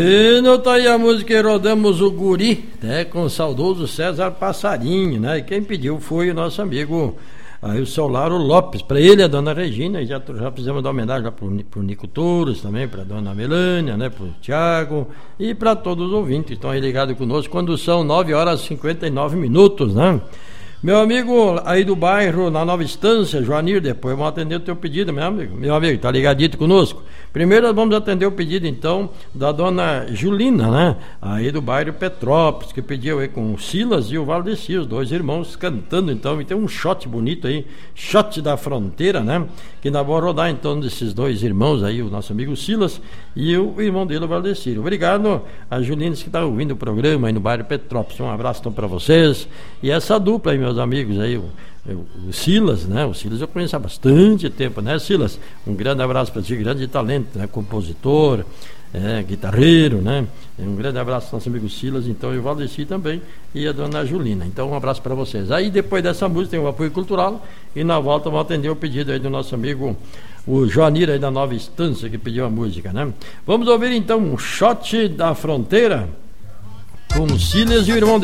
E não tá aí a música e rodamos o guri, né, com o saudoso César Passarinho, né? E quem pediu foi o nosso amigo aí o Solaro Lopes, para ele a dona Regina, e já fizemos uma homenagem lá pro Nico Touros também, pra dona Melânia, né, pro Tiago e para todos os ouvintes que estão aí ligados conosco quando são 9h59, né? Meu amigo aí do bairro, na Nova Estância, Joanir, depois vamos atender o teu pedido, meu amigo, tá ligadito conosco. Primeiro nós vamos atender o pedido, então, da dona Julina, né? Aí do bairro Petrópolis, que pediu aí com o Silas e o Valdeci, os dois irmãos cantando, então, e tem um shot bonito aí, shot da fronteira, né? Que nós vamos rodar, então, desses dois irmãos aí, o nosso amigo Silas e o irmão dele, o Valdeci. Obrigado a Julina que está ouvindo o programa aí no bairro Petrópolis. Um abraço, então, para vocês. E essa dupla aí, meus amigos aí, o Silas, né? O Silas eu conheço há bastante tempo, né, Silas? Um grande abraço para ti, grande talento, né? Compositor, guitarreiro, né? Um grande abraço ao nosso amigo Silas, então, e o Valdeci também, e a dona Julina. Então, um abraço para vocês. Aí, depois dessa música, tem o apoio cultural, e na volta vamos atender o pedido aí do nosso amigo, o Joanir aí da Nova Estância, que pediu a música, né? Vamos ouvir, então, um shot da fronteira, com o Silas e o irmão dele.